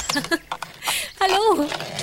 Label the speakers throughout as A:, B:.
A: Hallo.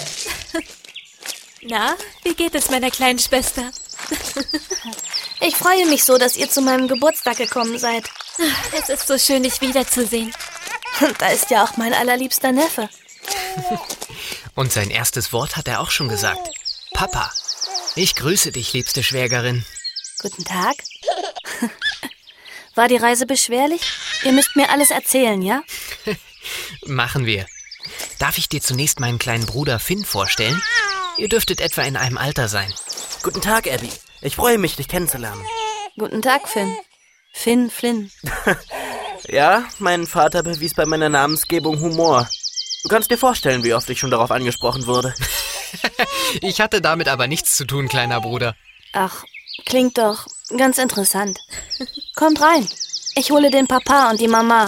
A: Na, wie geht es meiner kleinen Schwester?
B: Ich freue mich so, dass ihr zu meinem Geburtstag gekommen seid.
A: Es ist so schön, dich wiederzusehen.
B: Und da ist ja auch mein allerliebster Neffe.
C: Und sein erstes Wort hat er auch schon gesagt. Papa. Ich grüße dich, liebste Schwägerin.
B: Guten Tag. War die Reise beschwerlich? Ihr müsst mir alles erzählen, ja?
C: Machen wir. Darf ich dir zunächst meinen kleinen Bruder Finn vorstellen? Ihr dürftet etwa in einem Alter sein.
D: Guten Tag, Abby. Ich freue mich, dich kennenzulernen.
B: Guten Tag, Finn. Finn Flynn.
D: Ja, mein Vater bewies bei meiner Namensgebung Humor. Du kannst dir vorstellen, wie oft ich schon darauf angesprochen wurde.
C: Ich hatte damit aber nichts zu tun, kleiner Bruder.
B: Ach, klingt doch ganz interessant. Kommt rein. Ich hole den Papa und die Mama.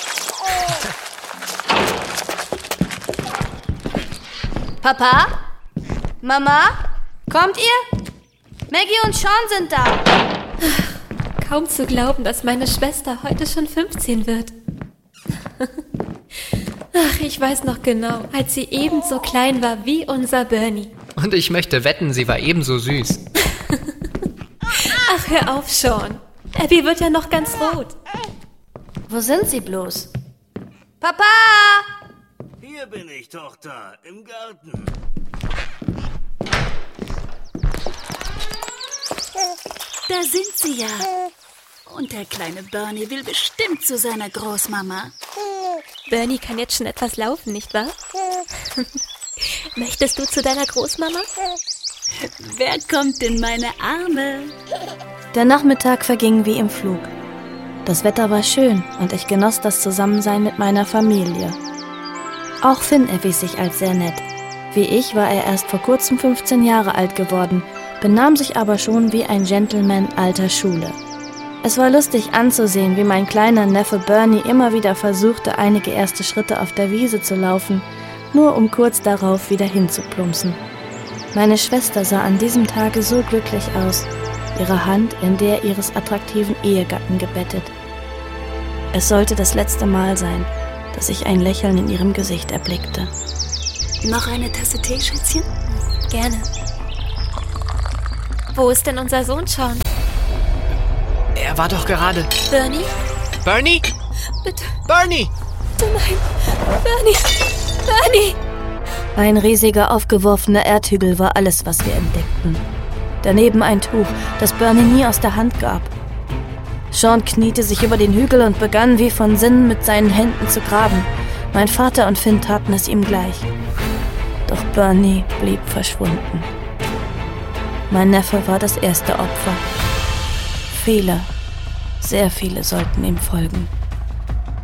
B: Papa? Mama? Kommt ihr? Maggie und Sean sind da.
A: Kaum zu glauben, dass meine Schwester heute schon 15 wird. Ach, ich weiß noch genau, als sie ebenso klein war wie unser Bernie.
C: Und ich möchte wetten, sie war ebenso süß.
A: Ach, hör auf, Sean. Abby wird ja noch ganz rot.
B: Wo sind sie bloß? Papa!
E: Hier bin ich, Tochter, im Garten.
F: Da sind sie ja. Und der kleine Bernie will bestimmt zu seiner Großmama.
A: Bernie kann jetzt schon etwas laufen, nicht wahr? Möchtest du zu deiner Großmama?
F: Wer kommt in meine Arme?
B: Der Nachmittag verging wie im Flug. Das Wetter war schön und ich genoss das Zusammensein mit meiner Familie. Auch Finn erwies sich als sehr nett. Wie ich war er erst vor kurzem 15 Jahre alt geworden, benahm sich aber schon wie ein Gentleman alter Schule. Es war lustig anzusehen, wie mein kleiner Neffe Bernie immer wieder versuchte, einige erste Schritte auf der Wiese zu laufen, nur um kurz darauf wieder hinzuplumpsen. Meine Schwester sah an diesem Tage so glücklich aus, ihre Hand in der ihres attraktiven Ehegatten gebettet. Es sollte das letzte Mal sein, dass ich ein Lächeln in ihrem Gesicht erblickte.
F: Noch eine Tasse Tee, Schätzchen?
A: Gerne. Wo ist denn unser Sohn, Sean?
C: Er war doch gerade...
A: Bernie?
C: Bernie?
A: Bitte.
C: Bernie!
A: Oh nein. Bernie! Bernie!
B: Ein riesiger, aufgeworfener Erdhügel war alles, was wir entdeckten. Daneben ein Tuch, das Bernie nie aus der Hand gab. Sean kniete sich über den Hügel und begann wie von Sinnen mit seinen Händen zu graben. Mein Vater und Finn taten es ihm gleich. Doch Bernie blieb verschwunden. Mein Neffe war das erste Opfer. Viele, sehr viele sollten ihm folgen.